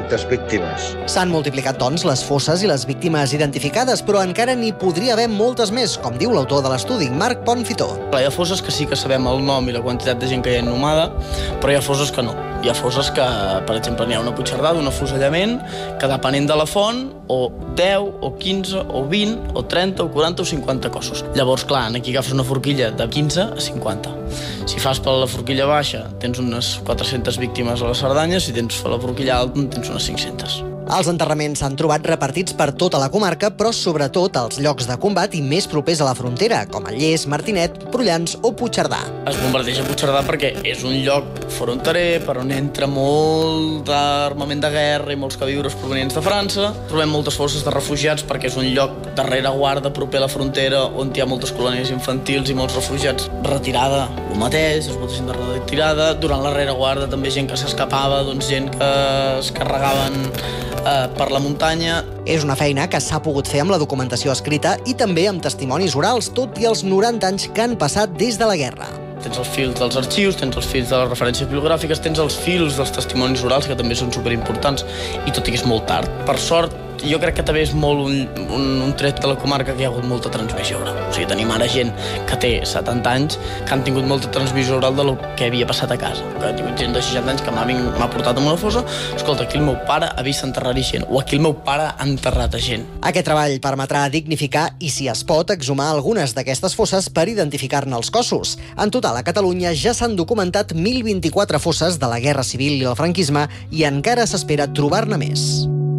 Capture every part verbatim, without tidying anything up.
quatre-centes víctimes. S'han multiplicat, doncs, les fosses i les víctimes identificades, però encara n'hi podria haver moltes més, com diu l'autor de l'estudi, Marc Pontfitó. Hi ha fosses que sí que sabem el nom i la quantitat de gent que hi ha inhumada, però hi ha fosses que no. Hi ha fosses que, per exemple, n'hi ha una puigcerdada, un afusellament, que depenent de la font, o deu, o quinze, o vint, o trenta, o quaranta, o cinquanta cossos. Llavors, clar, aquí agafes una forquilla de quinze a cinquanta. Si fas per la forquilla baixa, tens unes quatre-centes víctimes a la Cerdanya, si tens per la forquilla alta, tens unes cinc-centes. Els enterraments s'han trobat repartits per tota la comarca, però sobretot als llocs de combat i més propers a la frontera, com el Lles, Martinet, Prullans o Puigcerdà. Es bombardeja Puigcerdà perquè és un lloc fronterer per on entra molt d'armament de guerra i molts queviures provenients de França. Trobem moltes fosses de refugiats perquè és un lloc de rereguarda proper a la frontera on hi ha moltes colònies infantils i molts refugiats. Retirada, el mateix, és molta gent de retirada. Durant la rereguarda també gent que s'escapava, doncs gent que es carregaven per la muntanya. És una feina que s'ha pogut fer amb la documentació escrita i també amb testimonis orals, tot i els noranta anys que han passat des de la guerra. Tens els fils dels arxius, tens els fils de les referències bibliogràfiques, tens els fils dels testimonis orals, que també són superimportants, i tot i que és molt tard. Per sort, jo crec que també és molt un, un, un tret de la comarca que hi ha hagut molta transmissió oral. O sigui, tenim ara gent que té setanta anys que han tingut molta transmissió oral de lo que havia passat a casa. Que ha tingut gent de seixanta anys que m'ha portat a una fossa, escolta, aquí el meu pare ha vist enterrar-hi gent, o aquí el meu pare ha enterrat a gent. Aquest treball permetrà dignificar i, si es pot, exhumar algunes d'aquestes fosses per identificar-ne els cossos. En total, a Catalunya ja s'han documentat mil vint-i-quatre fosses de la Guerra Civil i el franquisme i encara s'espera trobar-ne més.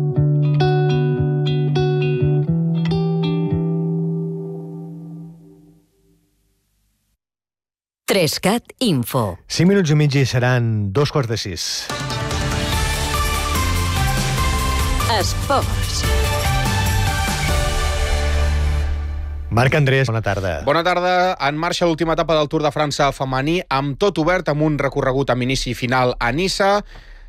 Trescat Info. Cinc minuts i mig i seran dos quarts de sis. Esports. Marc Andrés, bona tarda. Bona tarda. En marxa l'última etapa del Tour de França femení, amb tot obert, amb un recorregut amb inici i final a Niça,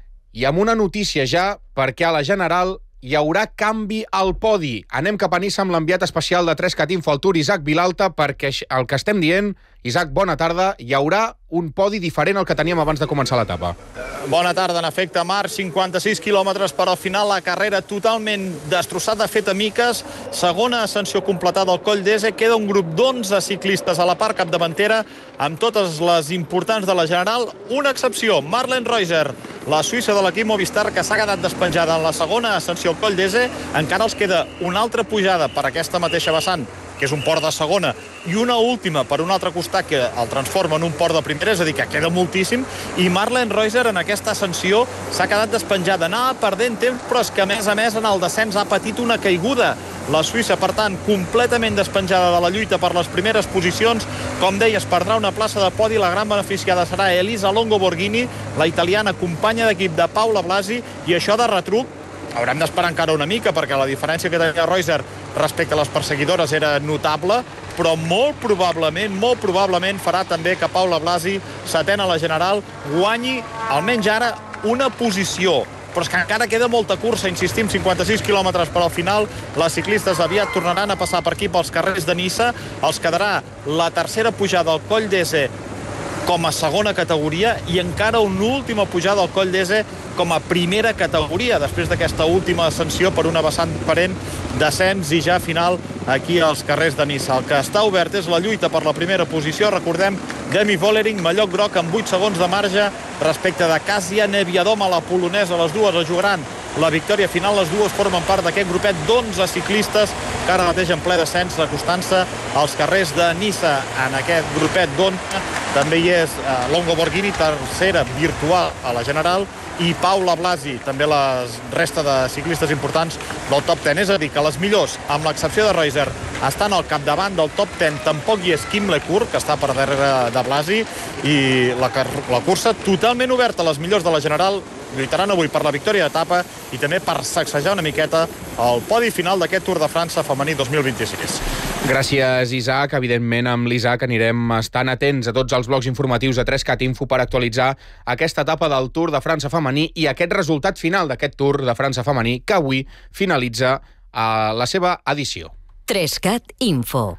i amb una notícia ja, perquè a la General hi haurà canvi al podi. Anem cap a Niça amb l'enviat especial de Trescat Info al Tour, Isaac Vilalta, perquè el que estem dient, Isaac, bona tarda, hi haurà un podi diferent al que teníem abans de començar l'etapa. Bona tarda, en efecte, Marc, cinquanta-sis quilòmetres, però al final la carrera totalment destrossada, feta miques, segona ascensió completada al Coll d'Ese, queda un grup d'onze ciclistes a la part capdavantera, amb totes les importants de la General, una excepció, Marlen Reuser, la suïssa de l'equip Movistar, que s'ha quedat despenjada en la segona ascensió al Coll d'Ese, encara els queda una altra pujada per aquesta mateixa vessant, que és un port de segona, i una última per un altre costat que el transforma en un port de primera, és a dir, que queda moltíssim, i Marlen Reuser en aquesta ascensió s'ha quedat despenjada, anava perdent temps, però és que a més a més en el descens ha patit una caiguda. La Suïssa, per tant, completament despenjada de la lluita per les primeres posicions. Com deies, perdrà una plaça de podi, la gran beneficiada serà Elisa Longo Borghini, la italiana companya d'equip de Paula Blasi, i això de retruc haurem d'esperar encara una mica, perquè la diferència que tenia Reuser respecte a les perseguidores era notable, però molt probablement, molt probablement farà també que Paula Blasi, setena a la General, guanyi almenys ara una posició. Però és que encara queda molta cursa, insistim, cinquanta-sis quilòmetres, però al final les ciclistes aviat tornaran a passar per aquí pels carrers de Niça. Els quedarà la tercera pujada al Coll d'Ese com a segona categoria i encara una última pujada al Coll d'Ese com a primera categoria, després d'aquesta última ascensió per una vessant diferent, descens i ja final aquí als carrers de Niça. El que està obert és la lluita per la primera posició. Recordem, Demi Vollering, mallot groc amb vuit segons de marge respecte de Kasia Neviadoma, la polonesa. Les dues es jugaran la victòria final. Les dues formen part d'aquest grupet d'onze ciclistes que ara mateix en ple descens, acostant-se als carrers de Niça. En aquest grupet d'onze també hi és eh, Longo Borghini, tercera virtual a la General, i Paula Blasi, també la resta de ciclistes importants del top deu. És a dir, que les millors, amb l'excepció de Reuser, estan al capdavant del top deu. Tampoc hi és Kim Lecourt, que està per darrere de Blasi, i la, la cursa totalment oberta. Les millors de la General lluitaran avui per la victòria d'etapa i també per sacsejar una miqueta el podi final d'aquest Tour de França femení dos mil vint-i-sis. Gràcies, Isaac. Evidentment, amb l'Isaac anirem estant atents a tots els blocs informatius de Trescat Info per actualitzar aquesta etapa del Tour de França femení i aquest resultat final d'aquest Tour de França femení que avui finalitza a la seva edició. Trescat Info.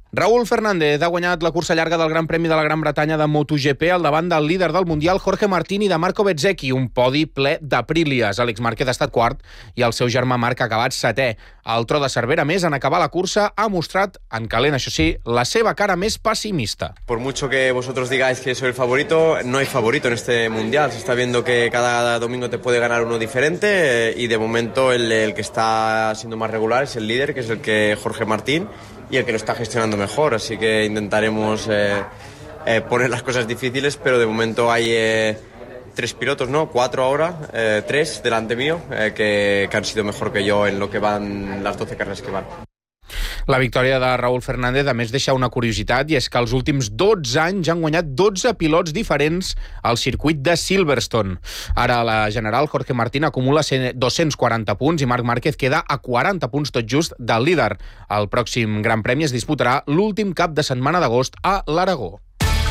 Raúl Fernández ha guanyat la cursa llarga del Gran Premi de la Gran Bretanya de MotoGP al davant del líder del Mundial, Jorge Martín, i de Marco Bezzecchi, un podi ple d'Aprilias. Àlex Márquez ha estat quart i el seu germà Marc ha acabat setè. El tro de Cervera, més, en acabar la cursa, ha mostrat, en calent, això sí, la seva cara més pessimista. Por mucho que vosotros digáis que soy el favorito, no hay favorito en este Mundial. Se está viendo que cada domingo te puede ganar uno diferente eh, y de momento el, el que está siendo más regular es el líder, que es el que Jorge Martín, y el que lo está gestionando mejor, así que intentaremos eh, eh, poner las cosas difíciles, pero de momento hay eh, tres pilotos, ¿no? Cuatro ahora, eh, tres delante mío, eh, que, que han sido mejor que yo en lo que van las doce carreras que van. La victòria de Raúl Fernández, a més, deixa una curiositat, i és que els últims dotze anys han guanyat dotze pilots diferents al circuit de Silverstone. Ara la general Jorge Martín acumula dos-cents quaranta punts i Marc Márquez queda a quaranta punts tot just del líder. El pròxim Gran Premi es disputarà l'últim cap de setmana d'agost a l'Aragó.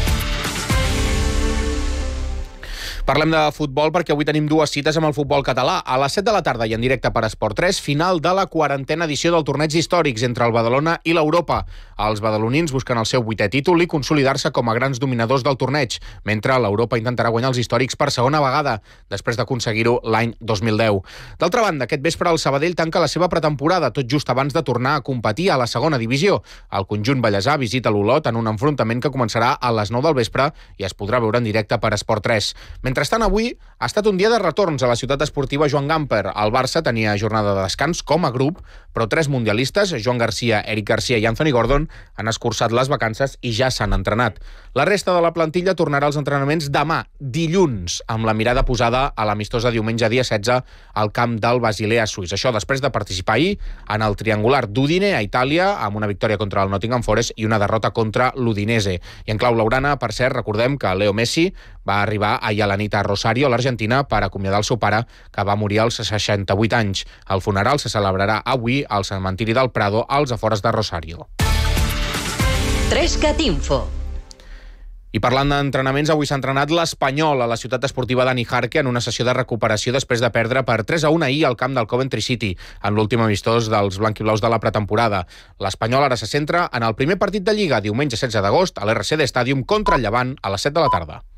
Parlem de futbol perquè avui tenim dues cites amb el futbol català. A les set de la tarda i en directe per Esport tres, final de la quarantena edició del torneig històrics entre el Badalona i l'Europa. Els badalonins busquen el seu vuitè títol i consolidar-se com a grans dominadors del torneig, mentre l'Europa intentarà guanyar els històrics per segona vegada, després d'aconseguir-ho l'any dos mil deu. D'altra banda, aquest vespre el Sabadell tanca la seva pretemporada, tot just abans de tornar a competir a la segona divisió. El conjunt ballesà visita l'Olot en un enfrontament que començarà a les nou del vespre i es podrà veure en directe per Esport tres. Mentrestant, avui ha estat un dia de retorns a la ciutat esportiva Joan Gamper. El Barça tenia jornada de descans com a grup, però tres mundialistes, Joan Garcia, Eric Garcia i Anthony Gordon, han escurçat les vacances i ja s'han entrenat. La resta de la plantilla tornarà als entrenaments demà, dilluns, amb la mirada posada a l'amistosa diumenge dia setze al camp del Basilea suís. Això després de participar ahir en el triangular d'Udine a Itàlia, amb una victòria contra el Nottingham Forest i una derrota contra l'Udinese. I en clau laurana, per cert, recordem que Leo Messi va arribar ahir a la nit a Rosario, a l'Argentina, per acomiadar el seu pare, que va morir als seixanta-vuit anys. El funeral se celebrarà avui al cementiri del Prado, als afores de Rosario. Trescat Info. I parlant d'entrenaments, avui s'ha entrenat l'Espanyol a la ciutat esportiva Dani Jarque en una sessió de recuperació després de perdre per tres a un ahir al camp del Coventry City, en l'últim amistós dels blanquiblaus de la pretemporada. L'Espanyol ara se centra en el primer partit de Lliga, diumenge setze d'agost, a l'R C D Stadium contra el Llevant a les set de la tarda.